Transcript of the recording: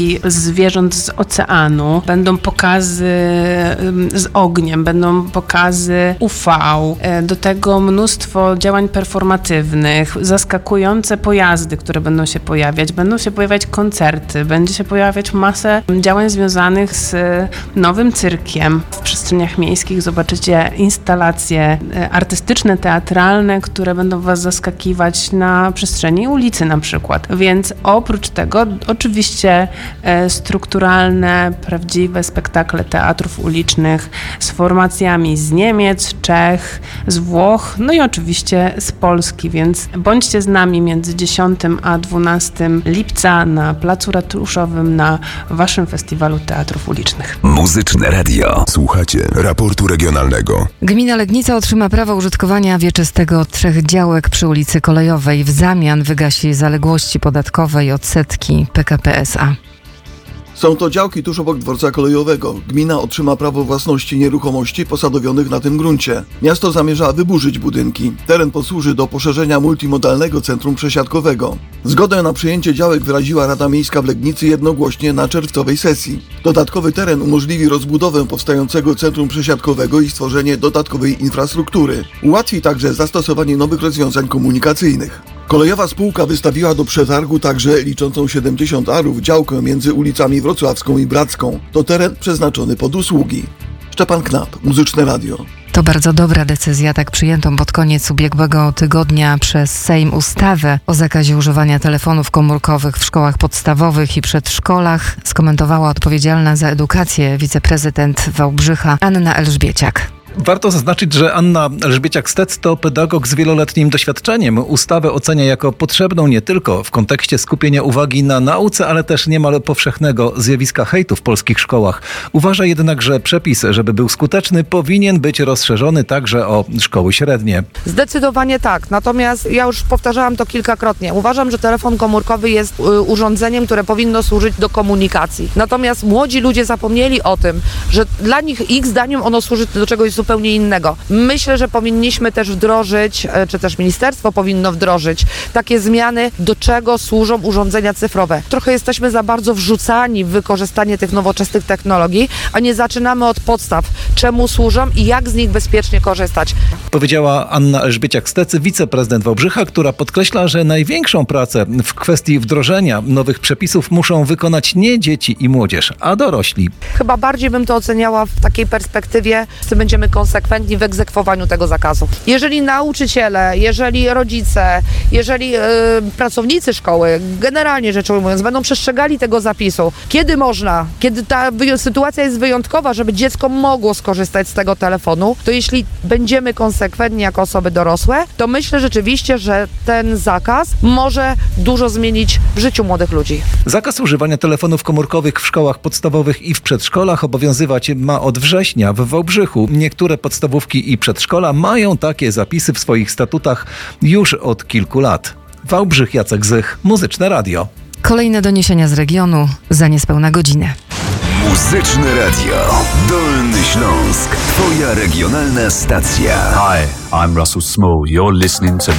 zwierząt z oceanu, będą pokazy z ogniem, będą pokazy UV, do tego mnóstwo działań performatywnych, zaskakujące pojazdy, które będą się pojawiać koncerty, będzie się pojawiać masę działań związanych z nowym cyrkiem. W przestrzeniach miejskich zobaczycie instalacje artystyczne, teatralne, które będą was zaskakiwać na przestrzeni ulicy na przykład. Więc oprócz tego oczywiście strukturalne, prawdziwe spektakle teatrów ulicznych z formacjami z Niemiec, Czech, z Włoch, no i oczywiście z Polski, więc bądźcie z nami między 10 a 12 lipca na Placu Ratuszowym na waszym festiwalu teatrów ulicznych. Muzyczne Radio. Słuchacie raportu regionalnego. Gmina Legnica otrzyma prawo użytkowania wieczystego 3 działek przy ulicy Kolejowej. W zamian wygasi zaległości podatkowe i odsetki PKP S.A. Są to działki tuż obok dworca kolejowego. Gmina otrzyma prawo własności nieruchomości posadowionych na tym gruncie. Miasto zamierza wyburzyć budynki. Teren posłuży do poszerzenia multimodalnego centrum przesiadkowego. Zgodę na przejęcie działek wyraziła Rada Miejska w Legnicy jednogłośnie na czerwcowej sesji. Dodatkowy teren umożliwi rozbudowę powstającego centrum przesiadkowego i stworzenie dodatkowej infrastruktury. Ułatwi także zastosowanie nowych rozwiązań komunikacyjnych. Kolejowa spółka wystawiła do przetargu także liczącą 70 arów działkę między ulicami Wrocławską i Bracką. To teren przeznaczony pod usługi. Szczepan Knap, Muzyczne Radio. To bardzo dobra decyzja. Tak przyjętą pod koniec ubiegłego tygodnia przez Sejm ustawę o zakazie używania telefonów komórkowych w szkołach podstawowych i przedszkolach skomentowała odpowiedzialna za edukację wiceprezydent Wałbrzycha Anna Elżbieciak. Warto zaznaczyć, że Anna Elżbieciak-Stec to pedagog z wieloletnim doświadczeniem. Ustawę ocenia jako potrzebną nie tylko w kontekście skupienia uwagi na nauce, ale też niemal powszechnego zjawiska hejtu w polskich szkołach. Uważa jednak, że przepis, żeby był skuteczny, powinien być rozszerzony także o szkoły średnie. Zdecydowanie tak. Natomiast ja już powtarzałam to kilkakrotnie. Uważam, że telefon komórkowy jest urządzeniem, które powinno służyć do komunikacji. Natomiast młodzi ludzie zapomnieli o tym, że dla nich, ich zdaniem, ono służy do czegoś zupełnie innego. Myślę, że powinniśmy też wdrożyć, czy też ministerstwo powinno wdrożyć takie zmiany, do czego służą urządzenia cyfrowe. Trochę jesteśmy za bardzo wrzucani w wykorzystanie tych nowoczesnych technologii, a nie zaczynamy od podstaw, czemu służą i jak z nich bezpiecznie korzystać. Powiedziała Anna Elżbieciak-Stec, wiceprezydent Wałbrzycha, która podkreśla, że największą pracę w kwestii wdrożenia nowych przepisów muszą wykonać nie dzieci i młodzież, a dorośli. Chyba bardziej bym to oceniała w takiej perspektywie, że będziemy konsekwentni w egzekwowaniu tego zakazu. Jeżeli nauczyciele, jeżeli rodzice, jeżeli pracownicy szkoły, generalnie rzecz ujmując, będą przestrzegali tego zapisu, kiedy można, kiedy ta sytuacja jest wyjątkowa, żeby dziecko mogło skorzystać z tego telefonu, to jeśli będziemy konsekwentni jako osoby dorosłe, to myślę rzeczywiście, że ten zakaz może dużo zmienić w życiu młodych ludzi. Zakaz używania telefonów komórkowych w szkołach podstawowych i w przedszkolach obowiązywać ma od września w Wałbrzychu. Niektóre podstawówki i przedszkola mają takie zapisy w swoich statutach już od kilku lat. Wałbrzych, Jacek Zych, Muzyczne Radio. Kolejne doniesienia z regionu za niespełna godzinę. Muzyczne Radio. Dolny Śląsk. Twoja regionalna stacja. Hi, I'm Russell Small. You're listening to